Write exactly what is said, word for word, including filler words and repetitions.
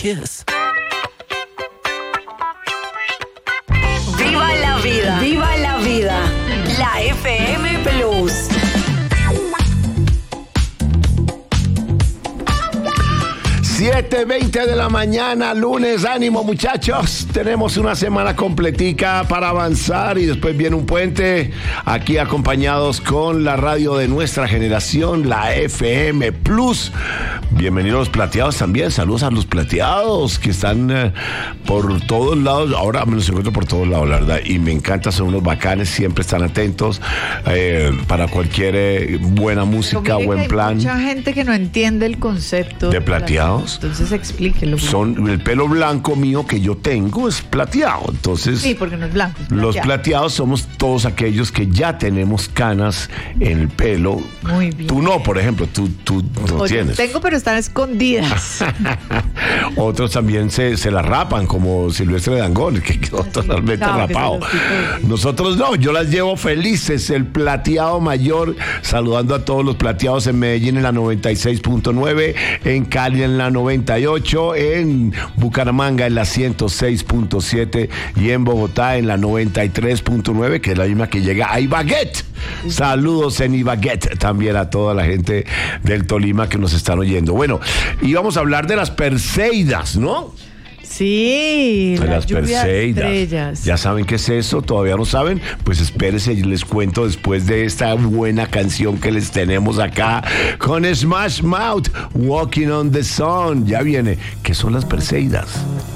kiss. Viva la vida, viva la vida. La F M Plus. siete veinte de la mañana, lunes, ánimo muchachos, tenemos una semana completica para avanzar y después viene un puente, aquí acompañados con la radio de nuestra generación, la F M Plus. Bienvenidos los plateados también, saludos a los plateados que están eh, por todos lados, ahora me los encuentro por todos lados, la verdad, y me encanta, son unos bacanes, siempre están atentos eh, para cualquier eh, buena música, buen plan. Hay mucha gente que no entiende el concepto de plateados. Entonces explíquelo. Son el pelo blanco mío que yo tengo es plateado, entonces sí, porque no es blanco, es plateado. Los plateados somos todos aquellos que ya tenemos canas en el pelo. Muy bien. Tú no, por ejemplo, tú, tú no Oye, tienes. Tengo, pero están escondidas. Otros también se, se la rapan, como Silvestre Dangond, que quedó totalmente no, rapado. que Nosotros no, yo las llevo felices. El plateado mayor, saludando a todos los plateados en Medellín en la noventa y seis punto nueve, en Cali en la noventa y ocho, en Bucaramanga en la ciento seis punto siete y en Bogotá en la noventa y tres punto nueve, que es la misma que llega a Ibaguette. Saludos en Ibaguette también a toda la gente del Tolima que nos están oyendo. Bueno, íbamos a hablar de las Perseidas, ¿no? Sí, de la las lluvia de Perseidas. estrellas. ¿Ya saben qué es eso? ¿Todavía no saben? Pues espérense y les cuento después de esta buena canción que les tenemos acá con Smash Mouth, Walking on the Sun. Ya viene. ¿Qué son las Perseidas?